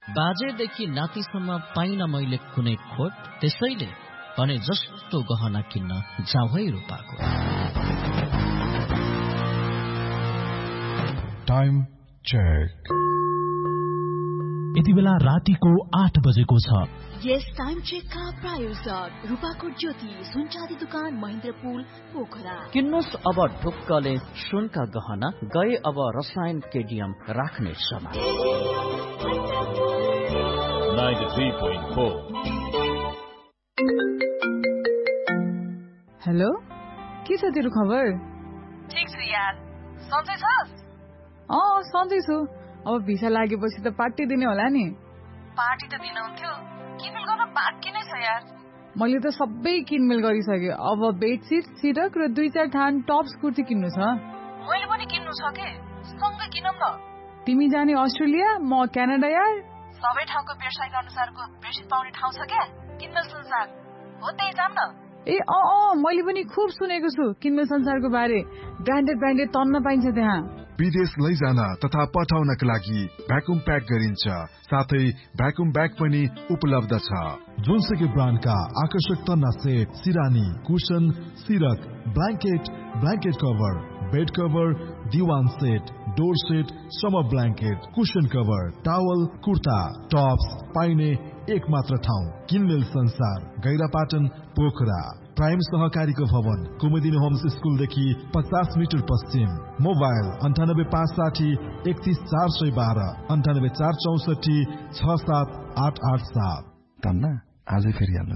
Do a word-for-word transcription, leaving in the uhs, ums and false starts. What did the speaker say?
बाजेदेखि नातिसम्म पाइन मैले कुनै खोट, त्यसैले भने जस्तो गहना किन्न जाऊ है रूपाको। Time check. यति बेला रातिको आठ बजेको छ। यस टाइम चेक का प्रायोजक रूपाको ज्योति सुनचाँदी दुकान महेन्द्रपुल पोखरा। किन्नुस् अब ढुक्कले सुनका गहना, गए अब रसायन केडियम राख्ने समय। हेलो, के छ तेरो खबर? ठीक छु यार, सन्चै छस्? अँ सन्चै छु। अब भिसा लागेपछि त पार्टी दिने होला नि। पार्टी त दिनुहुन्थ्यो, किनमेल गर्न बाँकी नै छ यार। मैले त सबै किनमेल गरिसके। अब बेडसिट, सिरक र दुई चार थान टप्स कुर्ती किन्नु छ। मैले पनि किन्नु छ के, सँगै किनौँ न। तिमी जाने अस्ट्रेलिया, म क्यानाडा यार। सबै ठाउँको व्यवसायिक अनुसारको बेडसिट पाउने ठाउँ छ क्या, किनमेल संसार हो, त्यही जाम न। ए अँ अँ मैले पनि खुब सुनेको छु किनमेल संसारको बारे। ब्रान्डेड ब्रान्डेड तन्न पाइन्छ त्यहाँ। विदेश लैजान तथा पठाउनका लागि भ्याकुम प्याक गरिन्छ, साथै भ्याकुम ब्याग पनि उपलब्ध छ। जोनसुकै ब्रान्डका आकर्षक तन्ना set, सिरानी, cushion, सिरक, blanket, blanket cover, bed cover, दिवान set, door set, summer blanket, cushion cover, towel, kurta, Tops पाइने एक मात्र ठाउँ किनमेल संसार, गैरापाटन, पोखरा। प्राइम सहकारीको भवन, कुमुदिनी होम्स स्कुलदेखि पचास मिटर पश्चिम। मोबाइल अन्ठानब्बे पाँच साठी एकतिस चार सय बाह्र, अन्ठानब्बे चार चौसठी छ सात आठ आठ सात। तन्ना आजै फेरि हाल्नु।